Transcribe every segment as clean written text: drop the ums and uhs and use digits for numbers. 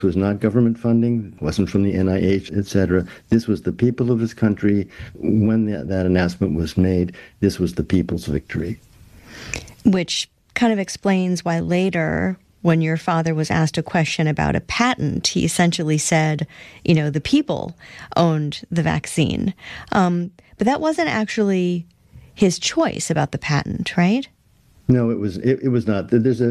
It was not government funding, it wasn't from the NIH, etc. This was the people of this country. When that announcement was made, this was the people's victory. Which kind of explains why later, when your father was asked a question about a patent, he essentially said, the people owned the vaccine. But that wasn't actually his choice about the patent, right? No, it was not. There's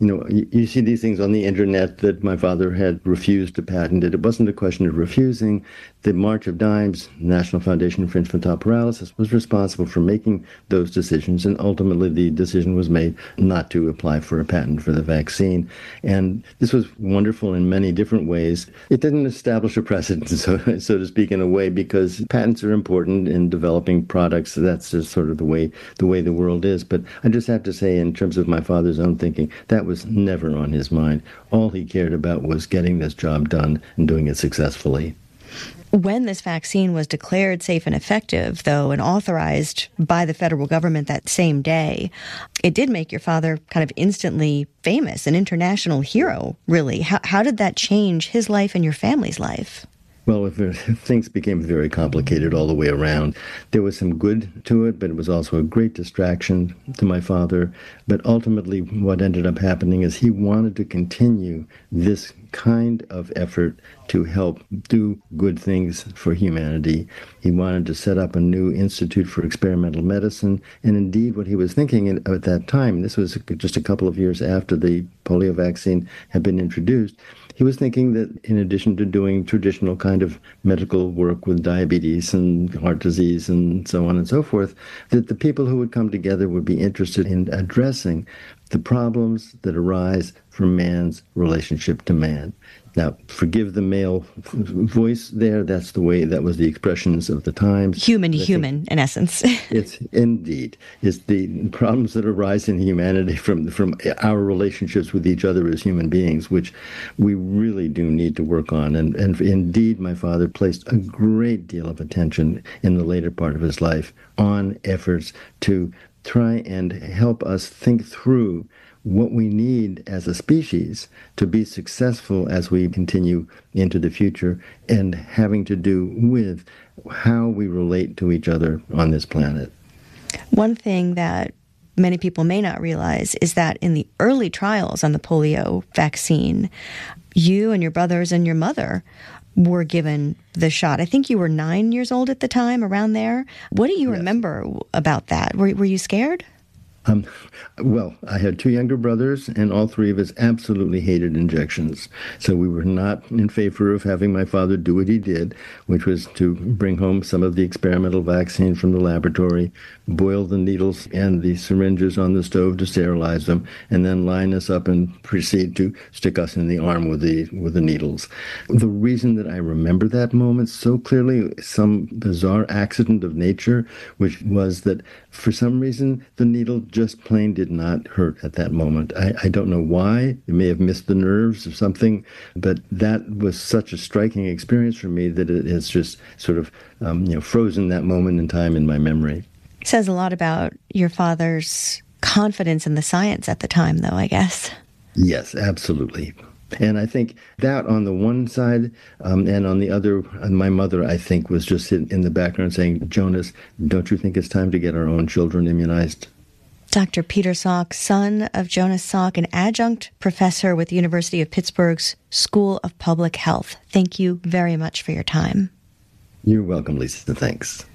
you see these things on the internet that my father had refused to patent it. It wasn't a question of refusing. The March of Dimes, National Foundation for Infantile Paralysis, was responsible for making those decisions, and ultimately the decision was made not to apply for a patent for the vaccine. And this was wonderful in many different ways. It didn't establish a precedent, so to speak, in a way, because patents are important in developing products. That's just sort of the way the world is. But I just have to say, in terms of my father's own thinking, that was never on his mind. All he cared about was getting this job done and doing it successfully. When this vaccine was declared safe and effective, though, and authorized by the federal government that same day, it did make your father kind of instantly famous, an international hero, really. How did that change his life and your family's life? Well, things became very complicated all the way around. There was some good to it, but it was also a great distraction to my father. But ultimately, what ended up happening is he wanted to continue this kind of effort to help do good things for humanity. He wanted to set up a new institute for experimental medicine. And indeed, what he was thinking at that time, this was just a couple of years after the polio vaccine had been introduced, he was thinking that in addition to doing traditional kind of medical work with diabetes and heart disease and so on and so forth, that the people who would come together would be interested in addressing the problems that arise from man's relationship to man. Now, forgive the male voice there. That was the expressions of the times. Human to human, in essence. It's indeed. It's the problems that arise in humanity from our relationships with each other as human beings, which we really do need to work on. And indeed, my father placed a great deal of attention in the later part of his life on efforts to try and help us think through what we need as a species to be successful as we continue into the future, and having to do with how we relate to each other on this planet. One thing that many people may not realize is that in the early trials on the polio vaccine, you and your brothers and your mother were given the shot. I think you were 9 years old at the time, around there. What do you remember about that? Were you scared? Well, I had two younger brothers, and all three of us absolutely hated injections. So we were not in favor of having my father do what he did, which was to bring home some of the experimental vaccine from the laboratory, boil the needles and the syringes on the stove to sterilize them, and then line us up and proceed to stick us in the arm with the needles. The reason that I remember that moment so clearly, some bizarre accident of nature, which was that for some reason the needle just plain did not hurt at that moment. I don't know why. It may have missed the nerves or something, but that was such a striking experience for me that it has just sort of frozen that moment in time in my memory. It says a lot about your father's confidence in the science at the time, though, I guess. Yes, absolutely. And I think that on the one side, and on the other, my mother, I think, was just in the background saying, Jonas, don't you think it's time to get our own children immunized? Dr. Peter Salk, son of Jonas Salk, an adjunct professor with the University of Pittsburgh's School of Public Health. Thank you very much for your time. You're welcome, Lisa. Thanks.